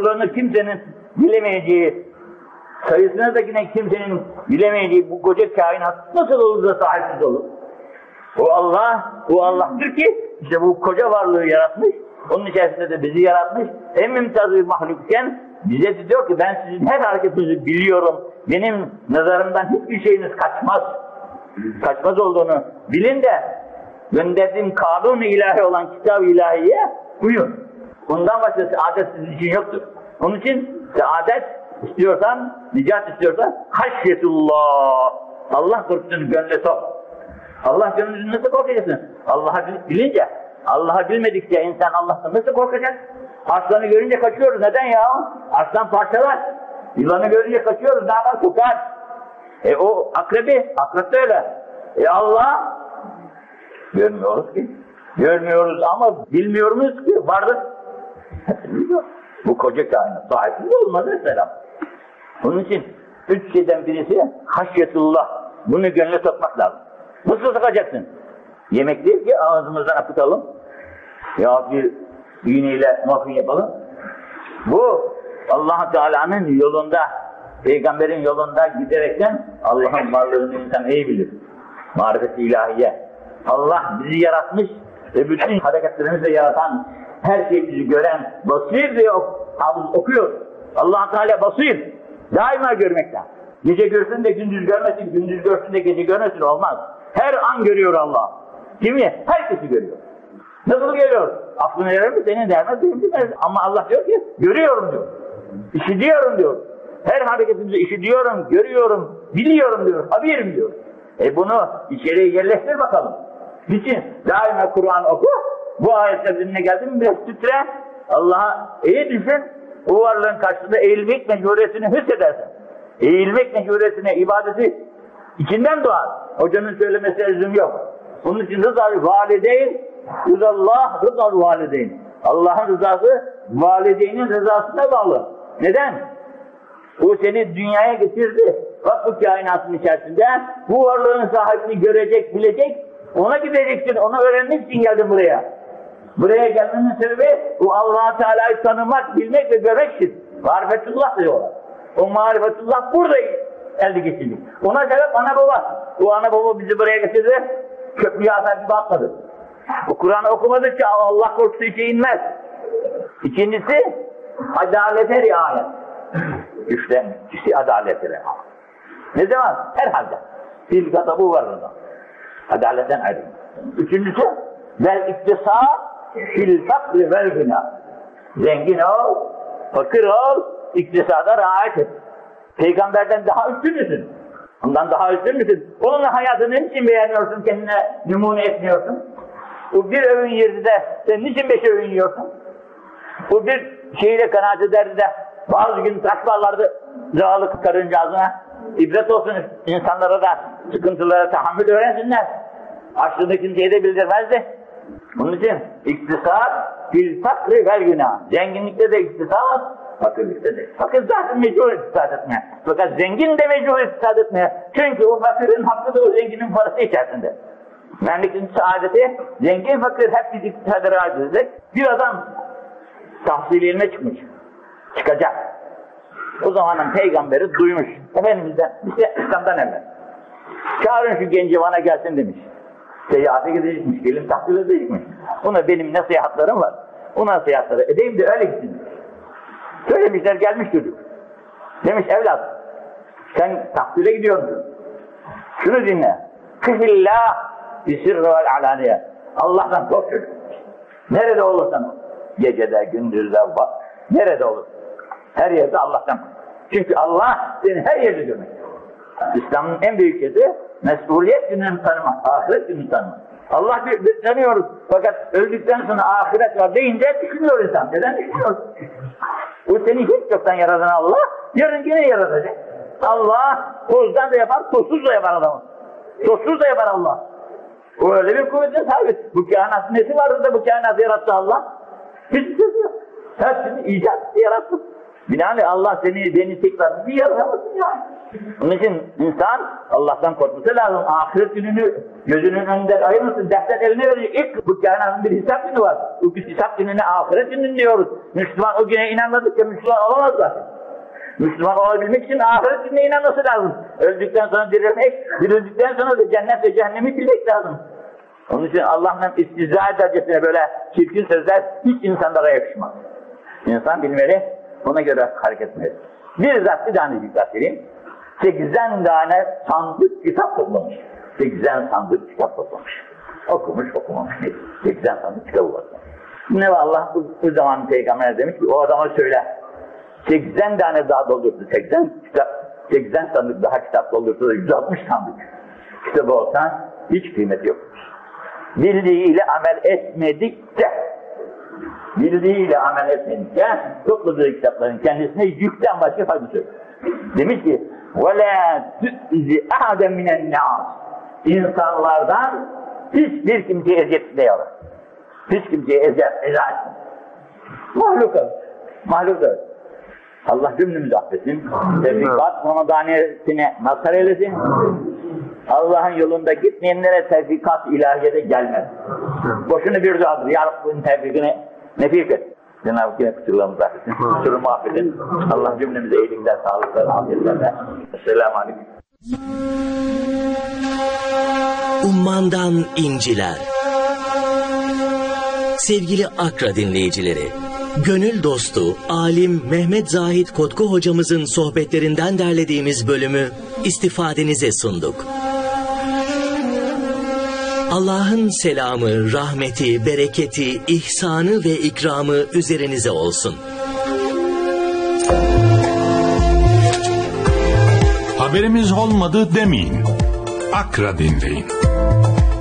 sırlarını kimsenin bilemeyeceği, sayısına da yine kimsenin bilemeyeceği bu koca kainat nasıl olur da sahipsiz olur? O Allah'tır ki işte bu koca varlığı yaratmış, onun içerisinde de bizi yaratmış, en mümtaz bir mahlukken bize de diyor ki ben sizin her hareketinizi biliyorum, benim nazarımdan hiçbir şeyiniz kaçmaz olduğunu bilin de gönderdiğim kanun-u ilahi olan kitab-ı ilahiye uyun. Bundan başka saadet sizin için yoktur. Onun için saadet istiyorsan, nicat istiyorsan haşyetullah. Allah korkusunu gönle sok. Allah gönlünü nasıl korkacaksın? Allah'ı bilince, Allah'ı bilmedikçe insan Allah'tan nasıl korkacak? Aslanı görünce kaçıyoruz. Neden ya? Aslan parçalar. Yılanı görünce kaçıyoruz. Ne yapar? Sokar. O akrep de öyle. Allah görmüyoruz ki. Görmüyoruz ama bilmiyoruz ki vardır. Bu koca kainat sahipsiz olmaz mesela. Onun için 3 şeyden birisi haşyetullah. Bunu gönle sokmak lazım. Nasıl sokacaksın? Yemek değil ki ağzımızdan akıtalım. Ya bir iğneyle muhafin yapalım. Bu Allah Teala'nın yolunda, peygamberin yolunda giderekten Allah'ın varlığını insan iyi bilir. Marifet-i ilahiye. Allah bizi yaratmış ve bütün hareketlerimizi yaratan, her şeyi bizi gören, basir diyor, okuyor. Allah Teala basir, daima görmekten. Gece görsün de gündüz görmesin, gündüz görsün de gece görmesin olmaz. Her an görüyor Allah. Kimi? Herkesi görüyor. Nasıl görüyor? Aklını verir mi? Senin dermez, benim demez. Ama Allah diyor ki, görüyorum diyor. İşitiyorum diyor. Her hareketimizi işitiyorum, görüyorum, biliyorum diyor, haberim diyor. Bunu içeriye yerleştir bakalım. Niçin? Daima Kur'an oku, bu ayetler dinine geldi mi biraz titre, Allah'a iyi düşün, o varlığın karşısında eğilmek mecburiyetini hissedersin. Eğilmek mecburiyetine, ibadeti içinden doğar. Hocanın söylemesi lüzum yok. Onun için rıza-i valideyn, rızallah, rıza-i valideyn. Allah'ın rızası, valideynin rızasına bağlı. Neden? O seni dünyaya getirdi. Bak bu kainatın içerisinde, bu varlığın sahibini görecek, bilecek, ona gideceksin, onu öğrenmek için geldin buraya. Buraya gelmenin sebebi, bu Allah-u Teala'yı tanımak, bilmek ve görmektir. Marifetullah diyorlar. O marifetullah burada elde geçirdik. Ona sebep ana baba. O ana baba bizi buraya getirdi, köprüye atar gibi atmadı. Bu Kur'an'ı okumadıkça Allah korkusu içe inmez. İkincisi, adalete riayet. Üçüncüsü adalete riayet. Ne zaman? Herhalde. Bir kitabı var orada. Adaletten ayrılmaz. Üçüncüsü, vel iktisat fil fakri vel gına. Zengin ol, fakir ol, iktisada riayet et. Peygamberden daha üstün müsün? Ondan daha üstün müsün? Onunla hayatını niçin beğeniyorsun, kendine numune etmiyorsun? O bir öğün yerde de sen niçin 5 öğün yiyorsun? O bir şeyle kanaat ederdi de bazı gün taşlarlardı zağlık karıncağızına. İbret olsun insanlara da sıkıntılara tahammül öğrensinler. Açlığını kimseye de bildirmezdi. Bunun için iktisat fil fakri vel günah. Zenginlikte de iktisat, fakirlikte de. Fakir zaten mecbur iktisat etmeye. Fakat zengin de mecbur iktisat etmeye. Çünkü o fakirin hakkı da o zenginin parası içerisinde. Memleketin saadeti, zengin fakir hep bir iktisada riayet edecek. Bir adam tahsil ilme çıkacak. O zamanın peygamberi duymuş. Efendimiz'den, işte İslam'dan evvel. Çağırın şu genci bana gelsin demiş. Seyahate gidecekmiş, gelin tahsil edecekmiş. Ona benim nasihatlarım var. O nasihatları edeyim de öyle gitsin. Söylemişler, gelmiş çocuk. Demiş evlat, sen tahsile gidiyorsun. Şunu dinle. Kıhillah bisirri vel alaniye. Allah'tan kork çocuk. Nerede olursan ol. Gecede, gündüzde, nerede olur. Her yerde Allah'tan kork. Çünkü Allah seni her yerde görmek. İslam'ın en büyük şeyi mesuliyet gününü tanımak, ahiret gününü tanımak. Allah bir tanıyoruz. Fakat öldükten sonra ahiret var deyince düşünüyor insan. Neden düşünüyor? O seni hiç yoktan yaratan Allah, yarın yine yaratacak. Allah tozdan da yapar, tozsuz da yapar adamı. Tozsuz da yapar Allah. O öyle bir kuvvetin sahibi. Bu kainat nesi vardı da bu kainatı yarattı Allah? Hiçbir şey yok. Hepsini icat yarattı. Binaenaleyh Allah beni tekrar bir yaramasın ya. Onun için insan Allah'tan korkması lazım. Ahiret gününü gözünün önünden ayırmasın. Defter eline verecek. İlk bu kainatın bir hesap günü var. Bu hesap gününe ahiret günü diyoruz. Müslüman o güne inanmadıkça Müslüman olamaz zaten. Müslüman olabilmek için ahiret gününe inanması lazım. Öldükten sonra dirilmek, dirildikten sonra da cennet ve cehennemi bilmek lazım. Onun için Allah'ın istihza edercesine böyle çirkin sözler hiç insanlara yakışmaz. İnsan bilmeli, ona göre hareket etmeli. Bir tanecik vereyim. 80 tane sandık kitap toplamış. 80 sandık kitap toplamış. Okumuş, okumamış. 80 sandık kitabı var. Ne var Allah bu zaman Peygamber demiş ki o adama söyle. 80 tane daha doldurdu. 80 sandık daha kitap doldurdu da 160 sandık kitabı olsa hiç kıymeti yok. Bildiğiyle amel etmedikçe topladığı kitapların kendisine yükten başka faydası yok. Demiş ki وَلَا تُؤْذِ اَعَدًا مِنَ النَّاسِ İnsanlardan hiçbir kimseye eziyet etmiyor. Hiç kimseye eziyet etmiyor. Mahluklar. Allah cümlemizi affetsin. Tevfikat monodaniyetine nazar eylesin. Allah'ın yolunda gitmeyenlere tevfikat ilahiyede gelmez. Boşuna bir duadır. Ya Rabbin tevfikini nefis et. Cenab-ı Hak yine kusurlarımızı affetsin. Kusurumu affedin. Allah cümlemize iyilikler, sağlıklar, afiyetlerle. Esselamu Aleyküm. Ummandan inciler. Sevgili Akra dinleyicileri, gönül dostu, alim Mehmet Zahid Kotku hocamızın sohbetlerinden derlediğimiz bölümü istifadenize sunduk. Allah'ın selamı, rahmeti, bereketi, ihsanı ve ikramı üzerinize olsun. Haberimiz olmadı demeyin. Akra dinleyin.